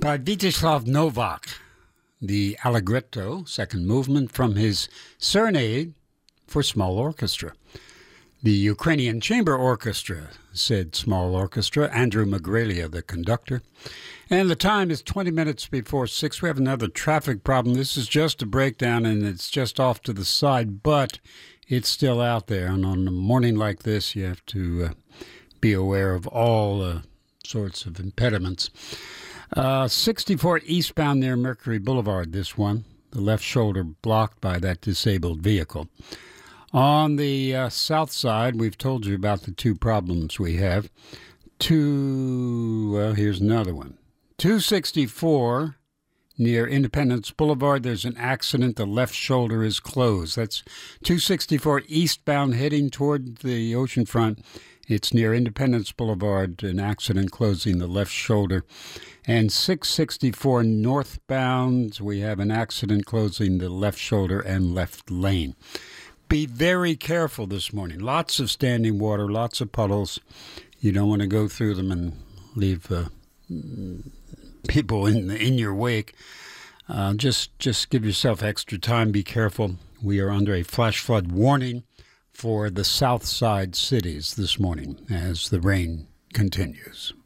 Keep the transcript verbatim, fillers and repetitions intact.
By Vyacheslav Novak, the Allegretto, second movement from his Serenade for Small Orchestra. The Ukrainian Chamber Orchestra, said small orchestra. Andrew Magrelia, the conductor. And the time is twenty minutes before six. We have another traffic problem. This is just a breakdown, and it's just off to the side, but it's still out there. And on a morning like this, you have to uh, be aware of all uh, sorts of impediments. Uh, sixty-four eastbound near Mercury Boulevard, this one. The left shoulder blocked by that disabled vehicle. On the uh, south side, we've told you about the two problems we have. Two, well, here's another one. two sixty-four near Independence Boulevard, there's an accident. The left shoulder is closed. That's two sixty-four eastbound heading toward the oceanfront. It's near Independence Boulevard, an accident closing the left shoulder. And six sixty-four northbound, we have an accident closing the left shoulder and left lane. Be very careful this morning. Lots of standing water, lots of puddles. You don't want to go through them and leave uh, people in in your wake. Uh, just just give yourself extra time. Be careful. We are under a flash flood warning for the south side cities this morning as the rain continues.